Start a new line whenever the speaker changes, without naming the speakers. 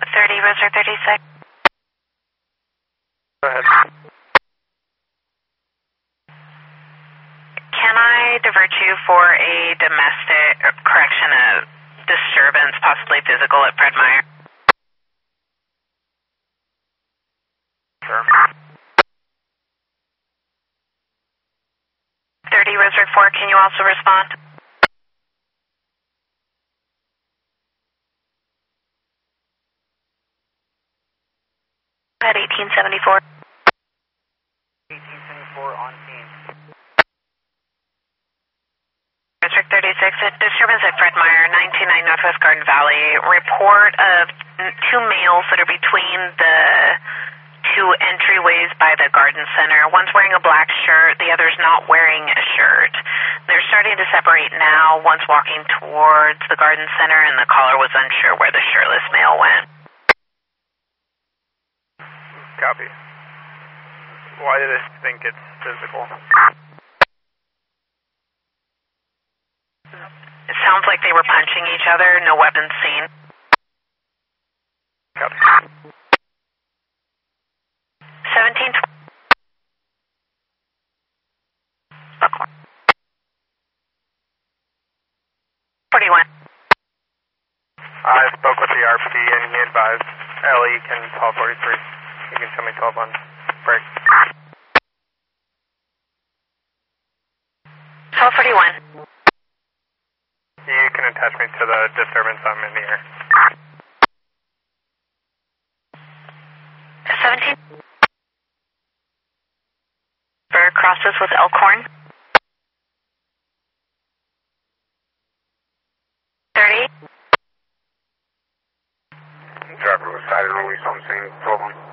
30, Roser 36.
Go ahead.
Can I divert you for a a disturbance, possibly physical at Fred Meyer?
Sure.
30, Roser 4, can you also respond? At 1874.
1874 on scene.
District 36, a disturbance at Fred Meyer, 199 Northwest Garden Valley. Report of two males that are between the two entryways by the garden center. One's wearing a black shirt, the other's not wearing a shirt. They're starting to separate now. One's walking towards the garden center, and the caller was unsure where the shirtless male went.
Copy. Why do they think it's physical?
It sounds like they were punching each other, no weapons seen.
Copy.
17 41.
I spoke with the RPD and he advised Ellie can call 43. You can show me 12 on break.
1241.
You can attach me to the disturbance I'm in here.
17. Bird crosses with Elkhorn. 30.
Driver was cited and released on scene. 12 on.